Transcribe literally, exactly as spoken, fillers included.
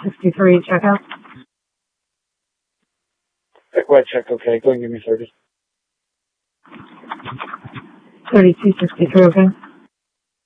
sixty-three, checkout. Go ahead, check, okay. Go and give me thirty. thirty-two sixty-three, okay.